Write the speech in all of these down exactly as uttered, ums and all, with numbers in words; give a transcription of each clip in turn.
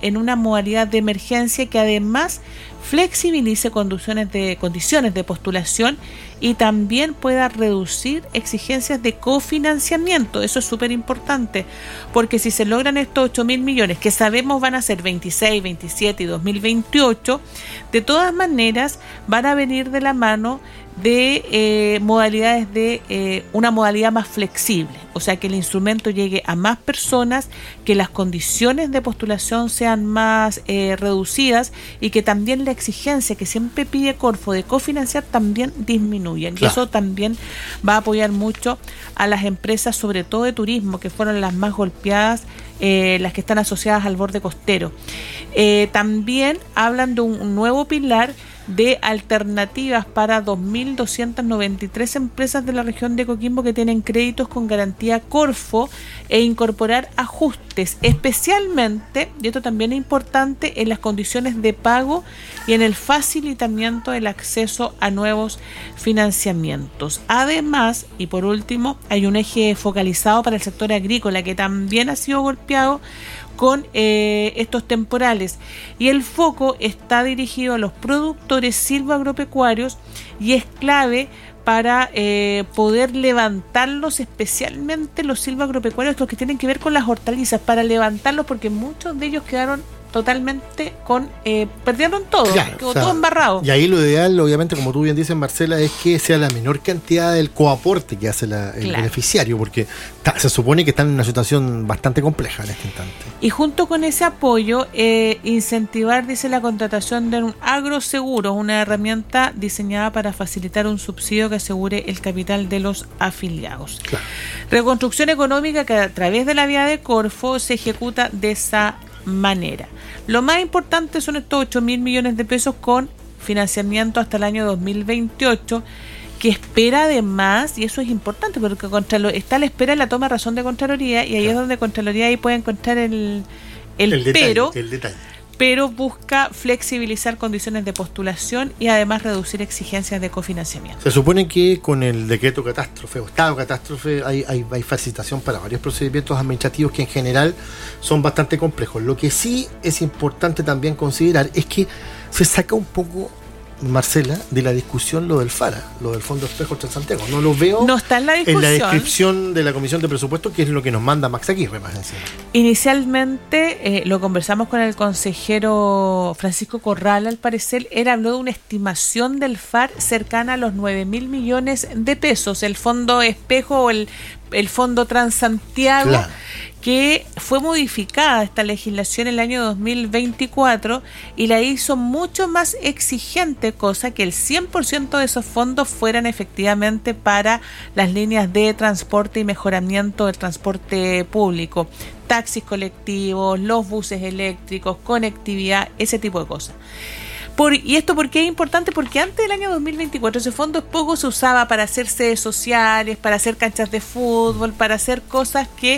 en una modalidad de emergencia que además flexibilice condiciones de, condiciones de postulación y también pueda reducir exigencias de cofinanciamiento. Eso es súper importante, porque si se logran estos ocho mil millones, que sabemos van a ser veintiséis, veintisiete y dos mil veintiocho, de todas maneras van a venir de la mano de eh, modalidades de eh, una modalidad más flexible, o sea, que el instrumento llegue a más personas, que las condiciones de postulación sean más eh, reducidas y que también la exigencia que siempre pide Corfo de cofinanciar también disminuya. Claro. Y eso también va a apoyar mucho a las empresas, sobre todo de turismo, que fueron las más golpeadas, eh, las que están asociadas al borde costero. Eh, también hablan de un, un nuevo pilar de alternativas para dos mil doscientas noventa y tres empresas de la región de Coquimbo que tienen créditos con garantía Corfo, e incorporar ajustes especialmente, y esto también es importante, en las condiciones de pago y en el facilitamiento del acceso a nuevos financiamientos. Además, y por último, hay un eje focalizado para el sector agrícola que también ha sido golpeado con eh, estos temporales, y el foco está dirigido a los productores silvoagropecuarios y es clave para eh, poder levantarlos, especialmente los silvoagropecuarios, los que tienen que ver con las hortalizas, para levantarlos porque muchos de ellos quedaron totalmente con, eh, perdieron todo, claro, quedó o sea, todo embarrado. Y ahí lo ideal, obviamente, como tú bien dices, Marcela, es que sea la menor cantidad del coaporte que hace la, el claro. beneficiario, porque ta, se supone que están en una situación bastante compleja en este instante. Y junto con ese apoyo, eh, incentivar, dice, la contratación de un agroseguro, una herramienta diseñada para facilitar un subsidio que asegure el capital de los afiliados. Claro. Reconstrucción económica que a través de la vía de Corfo se ejecuta de esa manera. Lo más importante son estos ocho mil millones de pesos con financiamiento hasta el año dos mil veintiocho, que espera además, y eso es importante porque Contralor, está a la espera de la toma de razón de Contraloría, y ahí claro. es donde Contraloría ahí puede encontrar el, el, el detalle, pero el detalle. pero busca flexibilizar condiciones de postulación y además reducir exigencias de cofinanciamiento. Se supone que con el decreto catástrofe o estado catástrofe hay, hay, hay facilitación para varios procedimientos administrativos que en general son bastante complejos. Lo que sí es importante también considerar es que se saca un poco, Marcela, de la discusión lo del FARA, lo del Fondo Espejo Transantiago. No lo veo no está en la discusión. En la descripción de la Comisión de Presupuestos, que es lo que nos manda Max Aguirre más encima. Inicialmente, eh, lo conversamos con el consejero Francisco Corral, al parecer, él habló de una estimación del F A R cercana a los nueve mil millones de pesos, el Fondo Espejo o el, el Fondo Transantiago, claro. que fue modificada esta legislación en el año dos mil veinticuatro y la hizo mucho más exigente, cosa que el cien por ciento de esos fondos fueran efectivamente para las líneas de transporte y mejoramiento del transporte público, taxis colectivos, los buses eléctricos, conectividad, ese tipo de cosas. Por, ¿Y esto por qué es importante? Porque antes del año dos mil veinticuatro ese fondo poco se usaba para hacer sedes sociales, para hacer canchas de fútbol, para hacer cosas que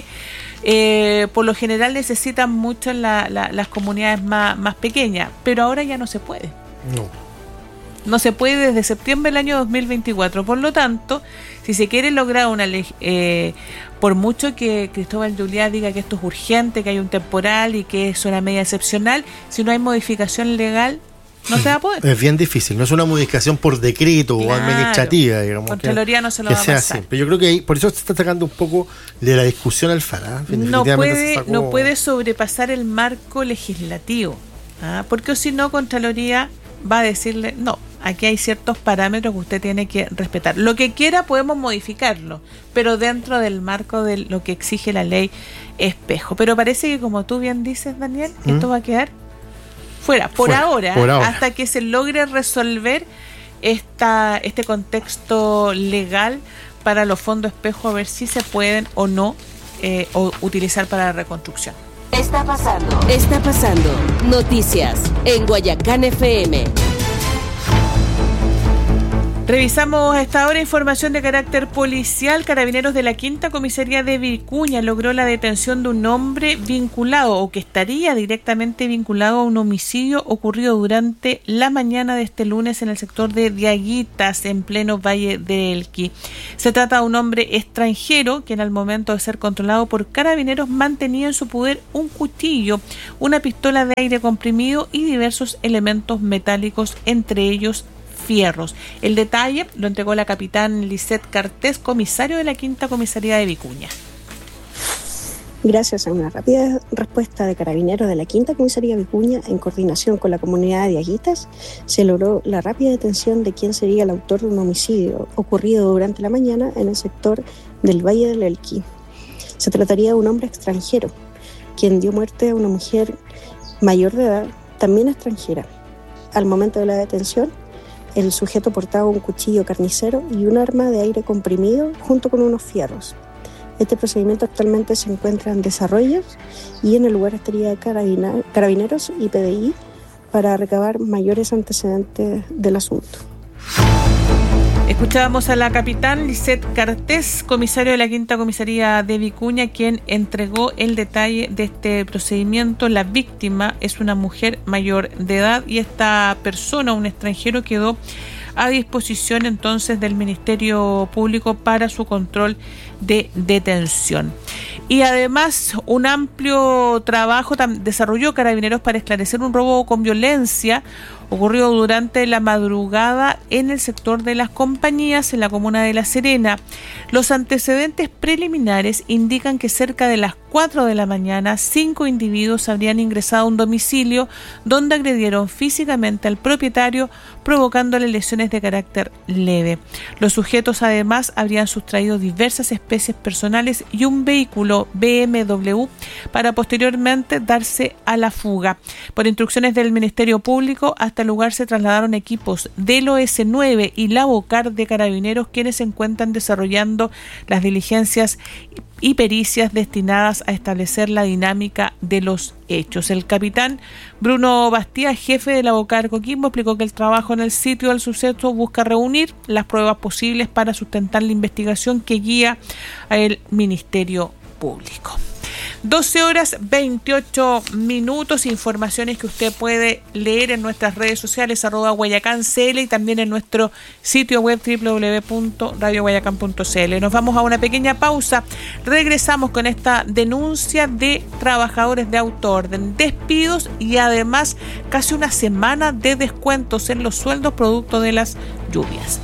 eh, por lo general necesitan mucho en la, la, las comunidades más, más pequeñas, pero ahora ya no se puede. No. No se puede desde septiembre del año dos mil veinticuatro. Por lo tanto, si se quiere lograr una ley, eh, por mucho que Cristóbal Juliá diga que esto es urgente, que hay un temporal y que es una medida excepcional, si no hay modificación legal, no se va a poder. Es bien difícil, no es una modificación por decreto claro. o administrativa, digamos. Contraloría no se lo que va a sea pasar. Así. Pero yo creo que ahí, por eso se está sacando un poco de la discusión al F A R. ¿eh? No puede, sacó... no puede sobrepasar el marco legislativo, ¿ah? Porque si no, Contraloría va a decirle, no, aquí hay ciertos parámetros que usted tiene que respetar. Lo que quiera podemos modificarlo, pero dentro del marco de lo que exige la ley Espejo. Pero parece que, como tú bien dices, Daniel, ¿Mm? esto va a quedar fuera, por, fuera, ahora, por ahora, hasta que se logre resolver esta, este contexto legal para los fondos Espejo, a ver si se pueden o no eh, o utilizar para la reconstrucción. Está pasando, está pasando. Noticias en Guayacán F M. Revisamos a esta hora información de carácter policial. Carabineros de la Quinta Comisaría de Vicuña logró la detención de un hombre vinculado o que estaría directamente vinculado a un homicidio ocurrido durante la mañana de este lunes en el sector de Diaguitas, en pleno Valle del Elqui. Se trata de un hombre extranjero quien al momento de ser controlado por carabineros mantenía en su poder un cuchillo, una pistola de aire comprimido y diversos elementos metálicos, entre ellos fierros. El detalle lo entregó la capitán Lisette Cartés, comisario de la Quinta Comisaría de Vicuña. Gracias a una rápida respuesta de carabineros de la Quinta Comisaría de Vicuña, en coordinación con la comunidad de Diaguitas, se logró la rápida detención de quien sería el autor de un homicidio ocurrido durante la mañana en el sector del Valle del Elqui. Se trataría de un hombre extranjero, quien dio muerte a una mujer mayor de edad, también extranjera. Al momento de la detención, el sujeto portaba un cuchillo carnicero y un arma de aire comprimido junto con unos fierros. Este procedimiento actualmente se encuentra en desarrollo y en el lugar estaría carabina, Carabineros y P D I para recabar mayores antecedentes del asunto. Escuchábamos a la capitán Lisette Cartés, comisario de la Quinta Comisaría de Vicuña, quien entregó el detalle de este procedimiento. La víctima es una mujer mayor de edad y esta persona, un extranjero, quedó a disposición entonces del Ministerio Público para su control de detención. Y además un amplio trabajo desarrolló Carabineros para esclarecer un robo con violencia ocurrido durante la madrugada en el sector de Las Compañías, en la comuna de La Serena. Los antecedentes preliminares indican que cerca de las cuatro de la mañana, cinco individuos habrían ingresado a un domicilio donde agredieron físicamente al propietario, provocándole lesiones de carácter leve. Los sujetos además habrían sustraído diversas especies personales y un vehículo B M W para posteriormente darse a la fuga. Por instrucciones del Ministerio Público, hasta el lugar se trasladaron equipos del O S nueve y la Bocar de Carabineros, quienes se encuentran desarrollando las diligencias y pericias destinadas a establecer la dinámica de los hechos. El capitán Bruno Bastía, jefe de la Bocar Coquimbo, explicó que el trabajo en el sitio del suceso busca reunir las pruebas posibles para sustentar la investigación que guía al Ministerio Público. doce horas veintiocho minutos, informaciones que usted puede leer en nuestras redes sociales, arroba Guayacán C L, y también en nuestro sitio web doble u doble u doble u punto radio guayacán punto c l. Nos vamos a una pequeña pausa. Regresamos con esta denuncia de trabajadores de autoorden, despidos y además casi una semana de descuentos en los sueldos producto de las lluvias.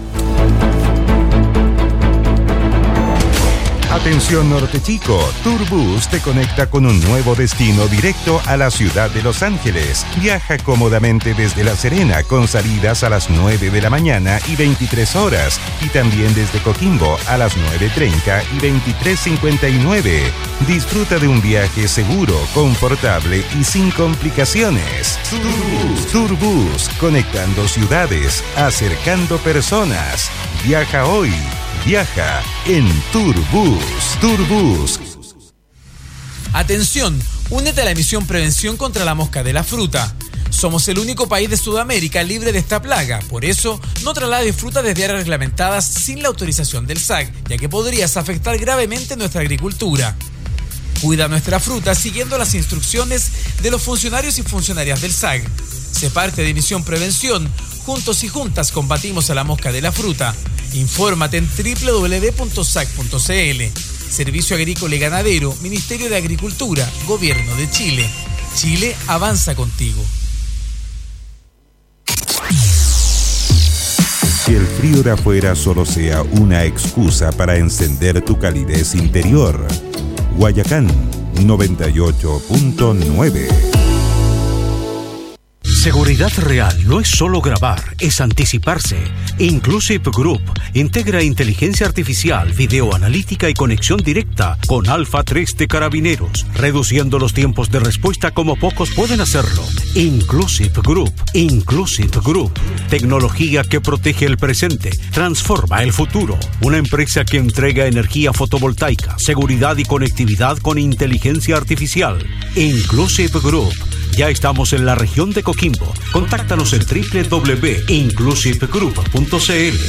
Atención Norte Chico, Turbus te conecta con un nuevo destino directo a la ciudad de Los Ángeles. Viaja cómodamente desde La Serena con salidas a las nueve de la mañana y veintitrés horas y también desde Coquimbo a las nueve treinta y veintitrés cincuenta y nueve. Disfruta de un viaje seguro, confortable y sin complicaciones. Turbus, Turbus, conectando ciudades, acercando personas. Viaja hoy. Viaja en Turbus. Turbus. Atención, únete a la misión Prevención contra la Mosca de la Fruta. Somos el único país de Sudamérica libre de esta plaga. Por eso, no traslades fruta desde áreas reglamentadas sin la autorización del S A C, ya que podrías afectar gravemente nuestra agricultura. Cuida nuestra fruta siguiendo las instrucciones de los funcionarios y funcionarias del S A C. Sé parte de Misión Prevención. Juntos y juntas combatimos a la mosca de la fruta. Infórmate en doble u doble u doble u punto s a c punto c l. Servicio Agrícola y Ganadero, Ministerio de Agricultura, Gobierno de Chile. Chile avanza contigo. Que el frío de afuera solo sea una excusa para encender tu calidez interior. Guayacán noventa y ocho punto nueve. Seguridad real no es solo grabar, es anticiparse. Inclusive Group integra inteligencia artificial, videoanalítica y conexión directa con Alfa tres de Carabineros, reduciendo los tiempos de respuesta como pocos pueden hacerlo. Inclusive Group, Inclusive Group. Tecnología que protege el presente, transforma el futuro. Una empresa que entrega energía fotovoltaica, seguridad y conectividad con inteligencia artificial. Inclusive Group. Ya estamos en la región de Coquimbo. Contáctanos en doble u doble u doble u punto inclusive group punto c l.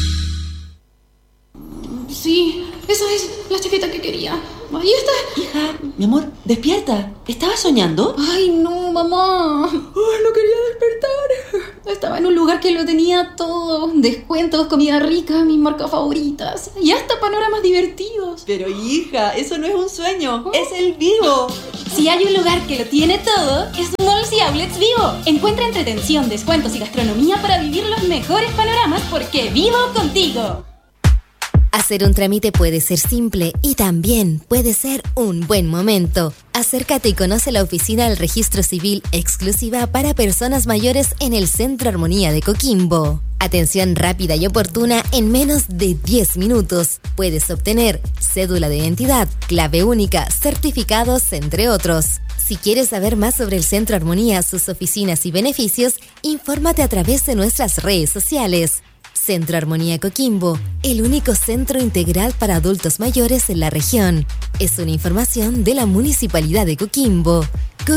Sí, esa es la chaqueta que quería. Ahí está. Hija, mi amor, despierta. ¿Estabas soñando? Ay, no, mamá. Ay, no quería despertar. Estaba en un lugar que lo tenía todo. Descuentos, comida rica, mis marcas favoritas. Y hasta panoramas divertidos. Pero hija, eso no es un sueño. ¿Oh? Es el Vivo. Si hay un lugar que lo tiene todo, es Malls y Outlets Vivo. Encuentra entretención, descuentos y gastronomía para vivir los mejores panoramas porque vivo contigo. Hacer un trámite puede ser simple y también puede ser un buen momento. Acércate y conoce la oficina del Registro Civil exclusiva para personas mayores en el Centro Armonía de Coquimbo. Atención rápida y oportuna en menos de diez minutos. Puedes obtener cédula de identidad, clave única, certificados, entre otros. Si quieres saber más sobre el Centro Armonía, sus oficinas y beneficios, infórmate a través de nuestras redes sociales. Centro Armonía Coquimbo, el único centro integral para adultos mayores en la región. Es una información de la Municipalidad de Coquimbo.